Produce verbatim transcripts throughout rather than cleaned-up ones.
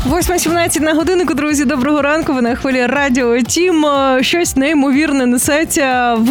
восьма сімнадцять на годиннику, друзі. Доброго ранку. Ви на хвилі радіо Тім. Щось неймовірне несеться в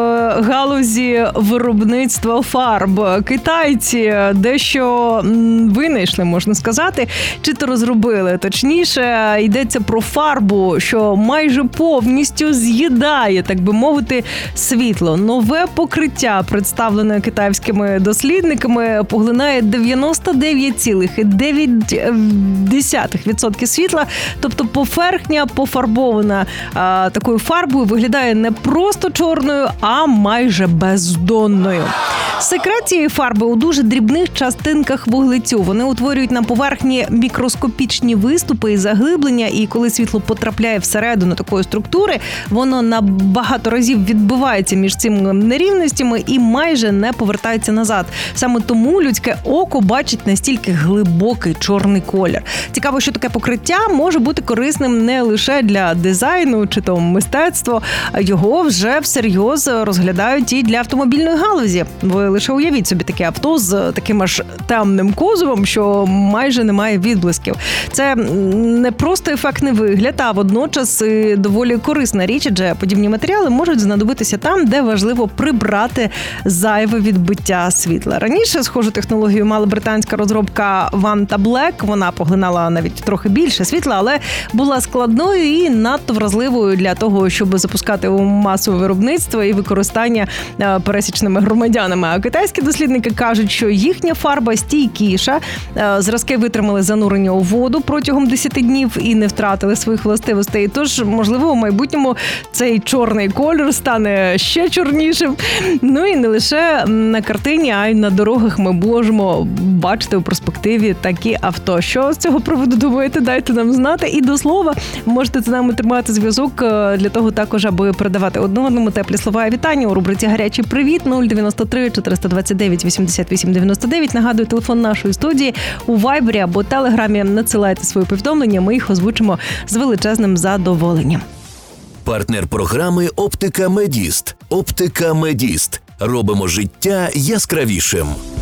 галузі виробництва фарб. Китайці дещо винайшли, можна сказати, чи то розробили. Точніше, йдеться про фарбу, що майже повністю з'їдає, так би мовити, світло. Нове покриття, представлене китайськими дослідниками, поглинає дев'яносто дев'ять цілих дев'ять десятих відсотка світла, тобто поверхня пофарбована а, такою фарбою виглядає не просто чорною, а майже бездонною. Секрет цієї фарби у дуже дрібних частинках вуглецю. Вони утворюють на поверхні мікроскопічні виступи і заглиблення, і коли світло потрапляє всередину такої структури, воно на багато разів відбивається між цими нерівностями і майже не повертається назад. Саме тому людське око бачить настільки глибокий чорний колір. Цікаво, що таке покриття може бути корисним не лише для дизайну чи то мистецтва, його вже всерйоз розглядають і для автомобільної галузі. Ви лише уявіть собі таке авто з таким аж темним кузовом, що майже немає відблисків. Це не просто ефектний вигляд, а водночас і доволі корисна річ, адже подібні матеріали можуть знадобитися там, де важливо прибрати зайве відбиття світла. Раніше схожу технологію мала британська розробка Vanta Black. Вона поглинала навіть трохи більше світла, але була складною і надто вразливою для того, щоб запускати у масове виробництво і використання пересічними громадянами. А китайські дослідники кажуть, що їхня фарба стійкіша, зразки витримали занурення у воду протягом десять днів і не втратили своїх властивостей. Тож, можливо, в майбутньому цей чорний кольор стане ще чорнішим. Ну і не лише на картині, а й на дорогах ми можемо бачити у перспективі такі авто. Що з цього приводу думаєте? Дайте нам знати. І до слова, можете з нами тримати зв'язок для того також, аби передавати одне одному теплі слова і вітання у рубриці «Гарячий привіт» нуль дев'яносто три чотириста двадцять дев'ять вісімдесят вісім дев'яносто дев'ять. Нагадую, телефон нашої студії у Вайбері або Телеграмі. Надсилайте свої повідомлення, ми їх озвучимо з величезним задоволенням. Партнер програми «Оптика Медіст». «Оптика Медіст». Робимо життя яскравішим.